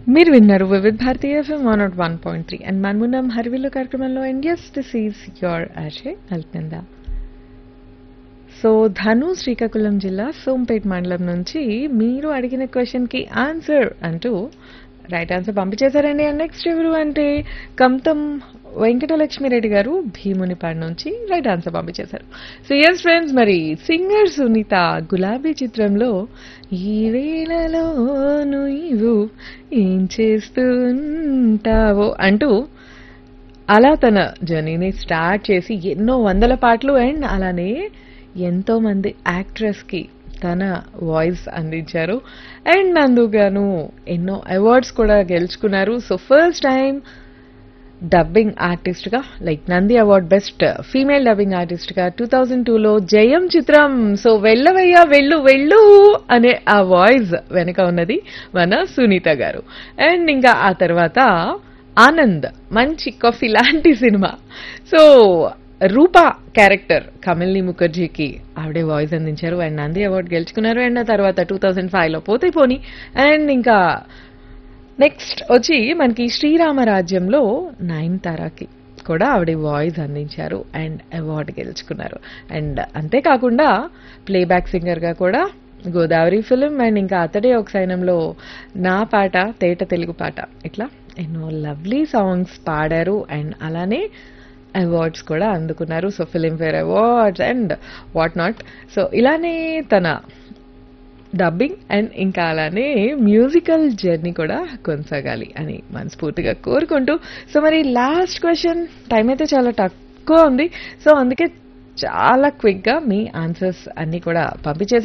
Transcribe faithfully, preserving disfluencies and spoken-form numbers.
మీరు విన్నారు వివిధ్ భారతీయ FM one not one point three and మన్మునం హరివిల్లు కార్యక్రమంలో and yes this is your Ajay అల్పింద. So ధను శ్రీకాకుళం జిల్లా సోంపేట్ మండలం నుంచి మీరు అడిగిన క్వశ్చన్ కి ఆన్సర్ అంటూ రైట్ ఆన్సర్ పంపించేశారండి. అండ్ నెక్స్ట్ ఎవరు అంటే కమతం వెంకటలక్ష్మిరెడ్డి గారు భీమునిపాడు నుంచి రైట్ ఆన్సర్ పంపించేశారు. సో ఎస్ ఫ్రెండ్స్, మరి సింగర్ సునీత గులాబీ చిత్రంలో ఈ వేళలో నువ్వు ఏం చేస్తుంటావో అంటూ అలా తన జర్నీని స్టార్ట్ చేసి ఎన్నో వందల పాటలు అండ్ అలానే ఎంతో మంది యాక్ట్రెస్ కి తన వాయిస్ అందించారు అండ్ అందుగాను ఎన్నో అవార్డ్స్ కూడా గెలుచుకున్నారు. So first time dubbing artist గా like Nandi award best female dubbing artist గా టూ థౌజండ్ టూ లో జయం చిత్రం సో వెళ్ళవయ్యా వెళ్ళు వెళ్ళు అనే ఆ వాయిస్ వెనక ఉన్నది మన సునీత గారు. అండ్ ఇంకా ఆ తర్వాత ఆనంద్ మంచి కాఫీ లాంటి సినిమా సో రూపా క్యారెక్టర్ కమల్ని ముఖర్జీకి ఆవిడే వాయిస్ అందించారు అండ్ నంది అవార్డు గెలుచుకున్నారు. అండ్ ఆ తర్వాత టూ థౌజండ్ ఫైవ్ లో పోతే పోని అండ్ ఇంకా నెక్స్ట్ వచ్చి మనకి శ్రీరామరాజ్యంలో నయనతారకి కూడా ఆవిడ వాయిస్ అందించారు అండ్ అవార్డు గెలుచుకున్నారు. అండ్ అంతేకాకుండా ప్లేబ్యాక్ సింగర్ గా కూడా గోదావరి ఫిలిం అండ్ ఇంకా అతడే ఒక సైన్యంలో నా పాట తేట తెలుగు పాట ఇట్లా ఎన్నో లవ్లీ సాంగ్స్ పాడారు అండ్ అలానే అవార్డ్స్ కూడా అందుకున్నారు. So Filmfare awards and what not. So ఇలానే తన డబ్బింగ్ అండ్ ఇంకా అలానే మ్యూజికల్ జర్నీ కూడా కొనసాగాలి అని మనస్ఫూర్తిగా కోరుకుంటూ సో మరి లాస్ట్ క్వశ్చన్ టైం అయితే చాలా తక్కువ ఉంది. సో అందుకే చాలా క్విక్ గా మీ ఆన్సర్స్ అన్ని కూడా పంపించేసి